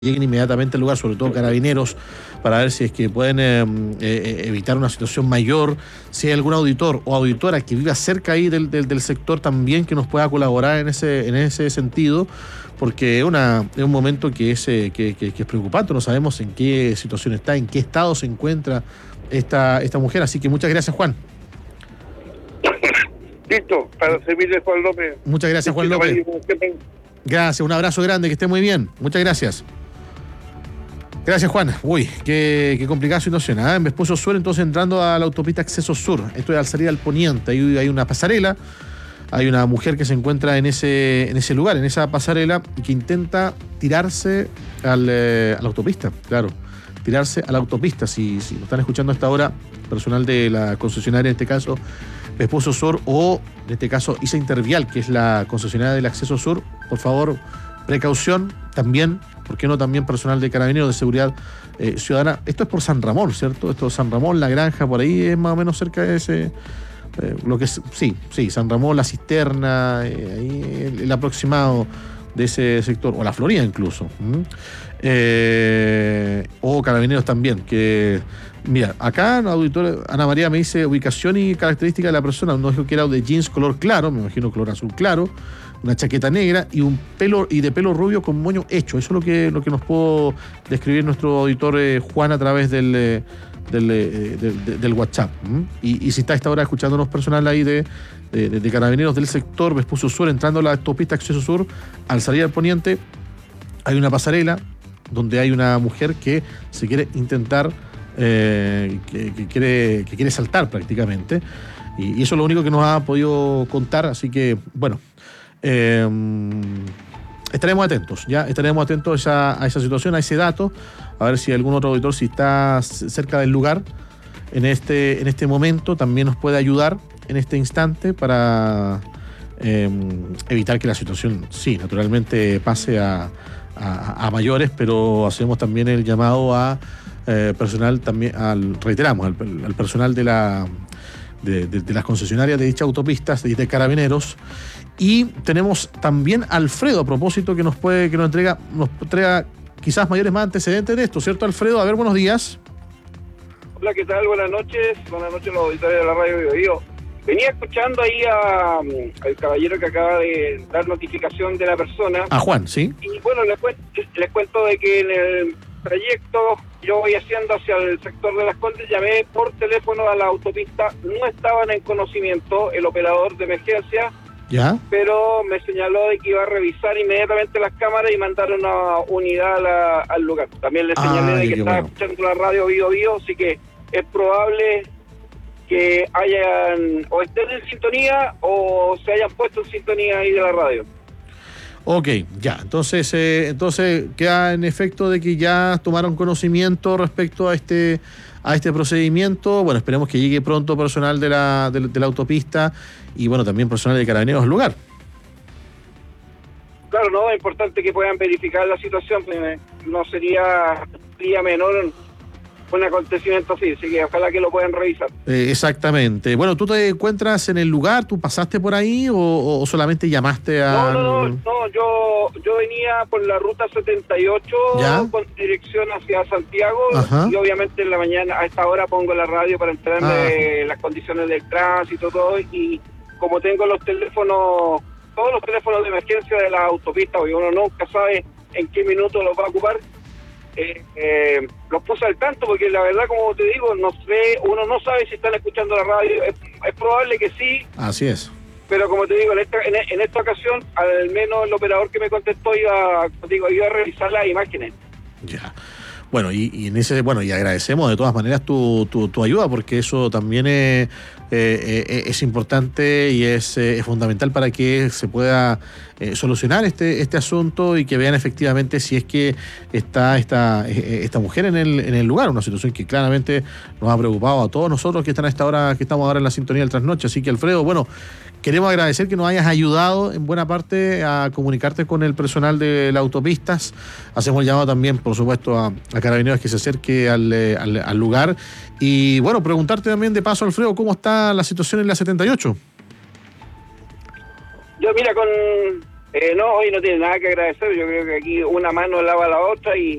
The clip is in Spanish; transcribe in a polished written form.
lleguen inmediatamente al lugar, sobre todo carabineros, para ver si es que pueden evitar una situación mayor. Si hay algún auditor o auditora que viva cerca ahí del sector también que nos pueda colaborar en ese sentido, porque es un momento que es preocupante. No sabemos en qué situación está, en qué estado se encuentra esta mujer. Así que muchas gracias, Juan. Listo, para servirle, Juan López. Muchas gracias, Juan López. Gracias, un abrazo grande, que esté muy bien. Muchas gracias. Gracias, Juan. Uy, qué complicada situación. En Vespucio Sur, entonces entrando a la autopista Acceso Sur. Esto es al salir al poniente. Ahí hay una pasarela. Hay una mujer que se encuentra en ese lugar, en esa pasarela, y que intenta tirarse a la autopista. Claro, tirarse a la autopista. Si lo están escuchando hasta ahora, personal de la concesionaria, en este caso Vespucio Sur, o en este caso ISA Intervial, que es la concesionaria del Acceso Sur, por favor, precaución. También, ¿por qué no también personal de Carabineros de Seguridad Ciudadana? Esto es por San Ramón, ¿cierto? Esto es San Ramón, La Granja, por ahí es más o menos cerca de ese... lo que es, sí, San Ramón, La Cisterna, ahí el aproximado de ese sector, o La Florida incluso. O Carabineros también, que... Mira, acá auditor Ana María me dice ubicación y característica de la persona. No dijo que era de jeans color claro, me imagino color azul claro, una chaqueta negra y de pelo rubio con moño hecho. Eso es lo que nos pudo describir nuestro auditor Juan a través del WhatsApp. Y si está a esta hora escuchándonos personal ahí de Carabineros del sector Vespucio Sur, entrando a la autopista Acceso Sur, al salir al poniente hay una pasarela donde hay una mujer que se quiere intentar que quiere saltar prácticamente, y eso es lo único que nos ha podido contar. Así que bueno, estaremos atentos a esa situación, a ese dato, a ver si algún otro auditor, si está cerca del lugar en este momento, también nos puede ayudar en este instante para evitar que la situación, sí, naturalmente pase a mayores, pero hacemos también el llamado a personal también, reiteramos, al personal de las concesionarias de dichas autopistas y de Carabineros. Y tenemos también a Alfredo, a propósito, que nos entrega quizás mayores más antecedentes de esto, ¿cierto, Alfredo? A ver, buenos días. Hola, ¿qué tal? Buenas noches los auditores de la radio Bio Bio. Venía escuchando ahí al caballero que acaba de dar notificación de la persona. A Juan, ¿sí? Y bueno, les cuento de que en el trayecto yo voy haciendo hacia el sector de Las Condes, llamé por teléfono a la autopista, no estaban en conocimiento el operador de emergencia, ¿ya? Pero me señaló de que iba a revisar inmediatamente las cámaras y mandar una unidad al lugar. También le señalé de que estaba escuchando la radio Bio Bio, así que es probable que hayan o estén en sintonía o se hayan puesto en sintonía ahí de la radio. Ok, ya, entonces queda en efecto de que ya tomaron conocimiento respecto a este procedimiento. Bueno, esperemos que llegue pronto personal de la autopista y bueno, también personal de Carabineros al lugar. Claro, no, es importante que puedan verificar la situación, no sería menor un acontecimiento así que ojalá que lo puedan revisar. Exactamente. Bueno, ¿tú te encuentras en el lugar? ¿Tú pasaste por ahí o solamente llamaste a...? No, yo venía por la ruta 78, ¿ya?, con dirección hacia Santiago. Ajá. Y obviamente en la mañana a esta hora pongo la radio para enterarme de las condiciones del tránsito, todo, y como tengo todos los teléfonos de emergencia de la autopista, porque uno nunca sabe en qué minuto los va a ocupar, los puse al tanto, porque la verdad, como te digo, uno no sabe si están escuchando la radio. Es probable que sí. Así es. Pero como te digo, en esta ocasión, al menos el operador que me contestó iba a revisar las imágenes. Ya. Bueno, y agradecemos de todas maneras tu ayuda, porque eso también es importante y es fundamental para que se pueda solucionar este asunto y que vean efectivamente si es que está esta mujer en el lugar, una situación que claramente nos ha preocupado a todos nosotros que estamos ahora en la sintonía del trasnoche. Así que, Alfredo, bueno, queremos agradecer que nos hayas ayudado en buena parte a comunicarte con el personal de las autopistas. Hacemos el llamado también, por supuesto, a Carabineros que se acerque al lugar. Y bueno, preguntarte también de paso, Alfredo, ¿cómo está la situación en la 78? Yo, mira, No, hoy no tiene nada que agradecer. Yo creo que aquí una mano lava la otra y